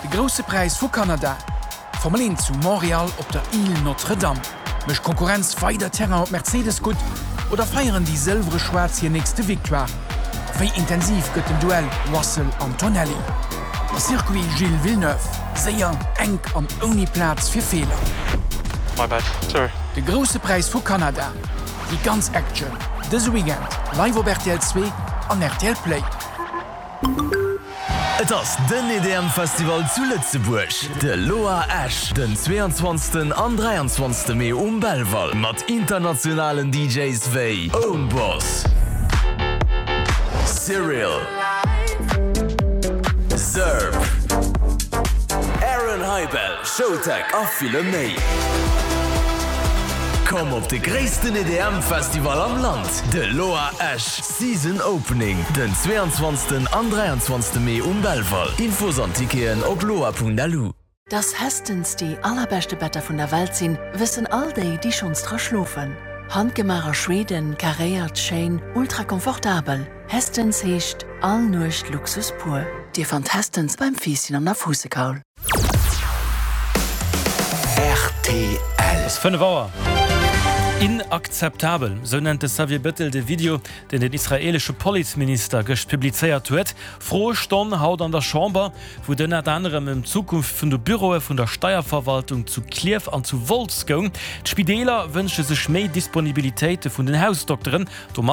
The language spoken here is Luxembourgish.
De grosse Preis vu Kanada. Formel 1 zu Montreal op der Ile Notre-Dame. Mech Konkurrenz feider Terrain op Mercedes gut oder feieren die silvere Schwarz hier nächste Victoire. Wéi intensiv gëtt dem Duell Russell Antonelli. Der Circuit Gilles Villeneuve, séier eng an oni Platz fir Fehler. My bad, sorry. De grosse Preis vu Kanada. Die ganz Action. Dës Weekend, live op RTL 2 an RTL Play. Et ass den EDM-Festival zu Lützeburg. De Loa Ash, den 22. an 23. Mai Belval mat internationalen DJs wéi Own Boss, Cyril, Zerb, Aaron Heibel, Showtek a viele méi. Komm op de gréissten EDM-Festival am Land. De Loa Ash Season Opening den 22. an 23. Mai Belval. Infos an Tikeen op loa.lu. Dass Hestens die allerbeste Better vun der Welt sinn, wissen all déi, die schons dra schlofen. Handgemacher Schweden, karéiert Schein, ultrakomfortabel. Hestens heescht all nucht Luxus pur. Dir fand Hestens beim Fiesinn an der Fusekaul. RTL. Es 5 Uhr. Inakzeptabel, so nennt Xavier Bettel de Video, den den israelische Polizeiminister publiziert huet. Frohe Stunde haut an der Chamber, wo den anderem in Zukunft vun de Büroe vun der Steuerverwaltung zu Kliew an zu Wolfsgang. Spideler wünsche sich méi Disponibilitéite vun den Hausdoktoren.